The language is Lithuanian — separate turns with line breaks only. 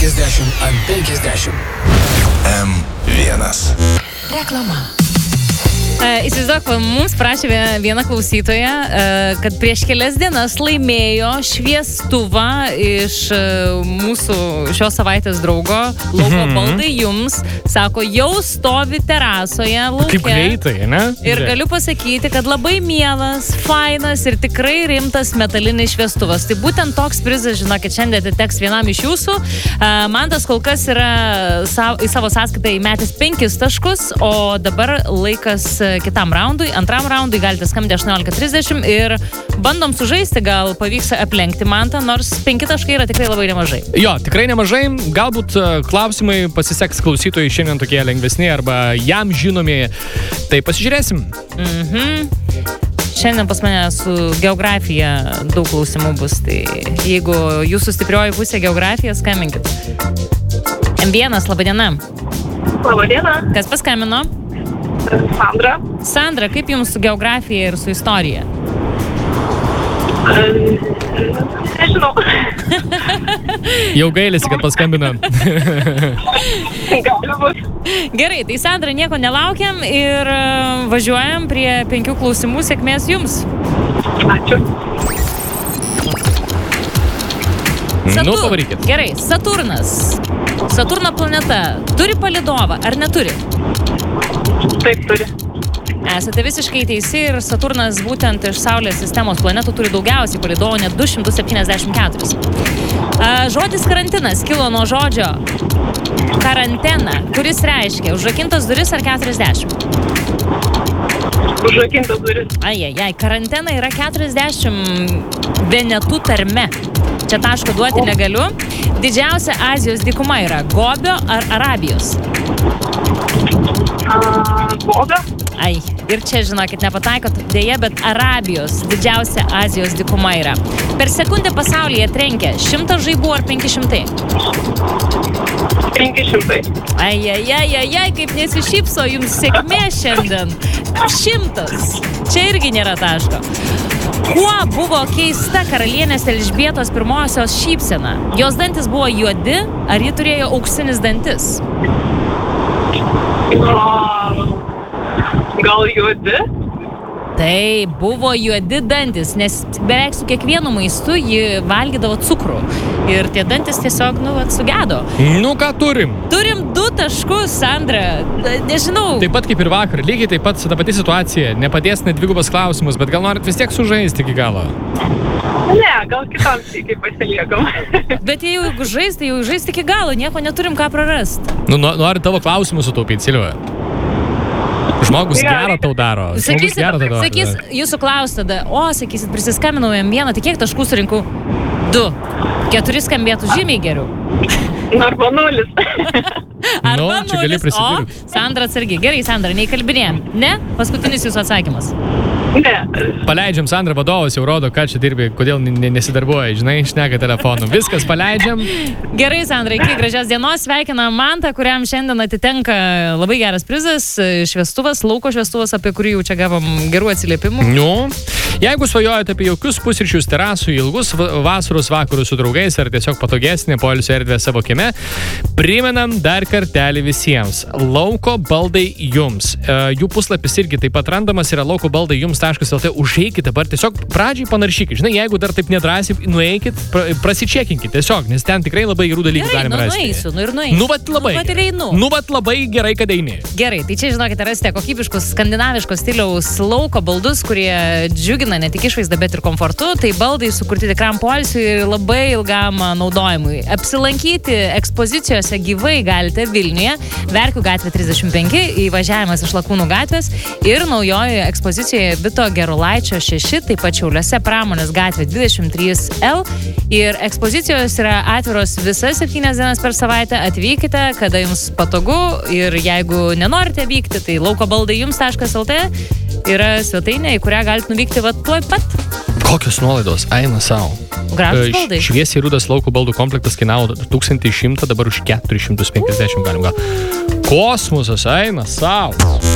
50 ant 50. M1.
Reklama.
Įsivaizduok, mums prašė viena klausytoja, kad prieš kelias dienas laimėjo šviestuvą iš mūsų šios savaitės draugo Lauko baldai jums. Sako, jau stovi terasoje lauke.
Kaip greitai, ne?
Ir galiu pasakyti, kad labai mielas, fainas ir tikrai rimtas metalinis šviestuvas. Tai būtent toks prizas, žinokit, šiandien atiteks vienam iš jūsų. Mantas kol kas yra į savo sąskaitą įmetęs 5 taškus, o dabar laikas kitam raundui. Antram raundui galite skambinti 18:30 ir bandom sužaisti, gal pavyks aplenkti Mantą, nors 5 taškai yra tikrai labai nemažai.
Jo, tikrai nemažai. Galbūt klausimai pasiseks klausytojai šiandien tokie lengvesni arba jam žinomi. Tai pasižiūrėsim.
Šiandien pas mane su geografija daug klausimų bus, tai jeigu jūsų stiprioji pusė geografija, skambinkit. M1, laba diena.
Labą dieną.
Kas paskambino?
Sandra.
Sandra, kaip jums su geografija ir su istorija?
Nežinau.
Jau gailisi, kad paskambino.
Gali būt.
Gerai, tai Sandra, nieko nelaukiam ir važiuojam prie 5 klausimų. Sėkmės jums.
Ačiū.
Nu, pavarykit.
Gerai, Saturnas. Saturno planeta turi palydovą ar neturi?
Taip turi.
Esate visiškai teisi ir Saturnas būtent iš Saulės sistemos planetų turi daugiausiai palydovų, net 274. Žodis karantinas kilo nuo žodžio karantena, kuris reiškia užrakintas duris ar 40?
Užrakintas duris.
Ai, karantena yra 40 venetų tarme. Čia taško duoti negaliu. Didžiausia Azijos dykuma yra Gobio ar Arabijos?
Gobio.
Ai, ir čia, žinokit, nepataikot, dėja, bet Arabijos didžiausia Azijos dykuma yra. Per sekundę pasaulyje trenkia 100 žaibų ar 500?
500.
Ai, kaip nesišypso jums sėkmė šiandien. 100. Čia irgi nėra taško. Kuo buvo keista karalienės Elžbietos I šypsena? Jos dantis buvo juodi, ar ji turėjo auksinis dantis?
Gal juodi?
Tai buvo juodi dantis, nes beveik su kiekvienu maistu ji valgydavo cukrų. Ir tie dantis tiesiog, sugedo.
Nu, ką turim?
Turim 2 taškus, Sandra. Nežinau.
Taip pat kaip ir vakar, lygiai taip pat su ta pati situacija. Nepadės net 2 klausimus, bet gal norit vis tiek sužaisti iki galo?
Ne, gal kitam sėkiai pasiliekam.
Bet jeigu žaisti, tai jau žaisti iki galo, nieko neturim ką prarast.
Nu, nori tavo klausimus sutaupyti, Silva. Žmogus gerą tau daro.
Sakys, jūsų klaus tada, sakysit, prisiskambinau M1, tai kiek taškų surinkau? 2. 4 skambėtų žymiai geriau.
Arba 0.
Arba 0.
Čia gali prisidirbti.
Sandra atsargiai. Gerai, Sandra, neįkalbinėjom. Ne? Paskutinis jūsų atsakymas.
Ne.
Paleidžiam, Sandra, vadovas jau rodo, ką čia dirbi, kodėl nesidarbuoja, žinai, šneka telefonu. Viskas paleidžiam.
Gerai, Sandra, iki gražios dienos. Sveikinam Mantą, kuriam šiandien atitenka labai geras prizas, šviestuvas, lauko šviestuvas, apie kurį jau čia gavom gerų atsiliepimų.
Nu, jeigu svajojate apie jaukius pusryčius terasų, ilgus vasaros vakarus su draugais ar tiesiog patogesnė poilsio erdvė savo kieme, primenam dar kartelį visiems. Lauko baldai jums. Jų puslapis irgi taip pat randamas yra laukobaldai.jums.lt. Užeikit dabar, tiesiog pradžiai panaršykit. Žinai, jeigu dar taip nedrąsiai, nueikit, prasičekinkit tiesiog, nes ten tikrai labai gerų dalykų galime rasti.
Nueisiu.
Nu, vat labai gerai, kad eini.
Gerai, tai čia, žinokite, rasite kokybiškus skandinaviškos stiliaus lauko baldus, kurie džiugina ne tik išvaizdą, bet ir komfortu. Tai baldai sukurti tikram poilsiui ir labai ilgam naudojimui. Apsilankyti ekspozicijose gyvai galite Vilniuje, Verkių gatvė 35, įvažiavimas iš Lakūnų gatvės ir naujojoje ekspozicijoje Vito Gerulaičio 6, taip pat Šiauliuose Pramonės gatvė 23L. Ir ekspozicijos yra atviros visas 7 dienas per savaitę. Atvykite, kada jums patogu, ir jeigu nenorite vykti, tai laukobaldai.jums.lt yra svetainė, į kurią galite nuvykti tuoj pat.
Kokios nuolaidos? Eina savo.
Gražus baldai.
Šviesiai rudas lauko baldų komplektas kainavo 1100, dabar už 450 galim gauti. Kosmosas eina savo.